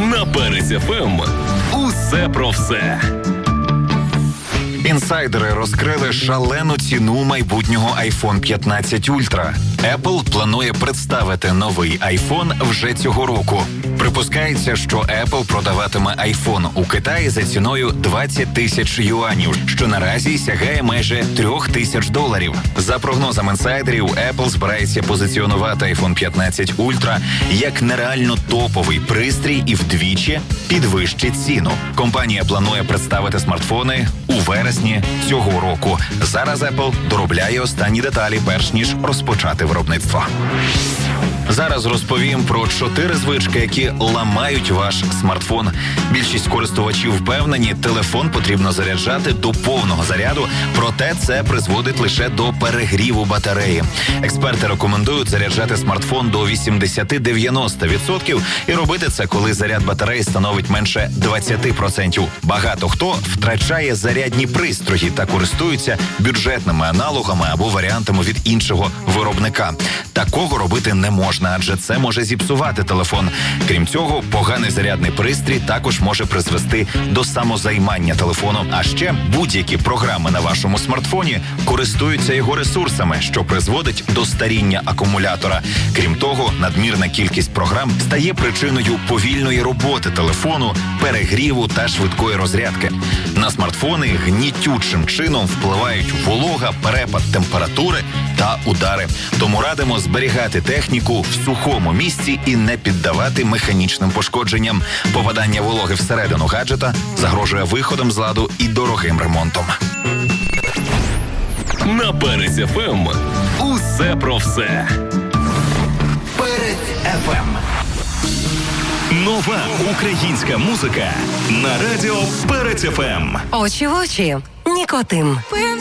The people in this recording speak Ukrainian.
На Перець ФМ. Усе про все. Інсайдери розкрили шалену ціну майбутнього iPhone 15 Ultra. Apple планує представити новий iPhone вже цього року. Припускається, що Apple продаватиме iPhone у Китаї за ціною 20 тисяч юанів, що наразі сягає майже $3000. За прогнозами інсайдерів, Apple збирається позиціонувати iPhone 15 Ultra як нереально топовий пристрій і вдвічі підвищить ціну. Компанія планує представити смартфони у вересні цього року. Зараз Apple доробляє останні деталі, перш ніж розпочати виробництво. Зараз розповім про 4 звички, які ламають ваш смартфон. Більшість користувачів впевнені, телефон потрібно заряджати до повного заряду, проте це призводить лише до перегріву батареї. Експерти рекомендують заряджати смартфон до 80-90% і робити це, коли заряд батареї становить менше 20%. Багато хто втрачає зарядні пристрої та користуються бюджетними аналогами або варіантами від іншого виробника. Такого робити не можна, адже це може зіпсувати телефон. Крім цього, поганий зарядний пристрій також може призвести до самозаймання телефону. А ще будь-які програми на вашому смартфоні користуються його ресурсами, що призводить до старіння акумулятора. Крім того, надмірна кількість програм стає причиною повільної роботи телефону, перегріву та швидкої розрядки. На смартфони гнітючим чином впливають волога, перепад температури та удари. Тому радимо зберігати техніку в сухому місці і не піддавати механічним пошкодженням. Попадання вологи всередину гаджета загрожує виходом з ладу і дорогим ремонтом. На Перець ФМ. Усе про все. Перець ФМ. Нова українська музика на радіо Перець ФМ. Очі в очі. Нікотин.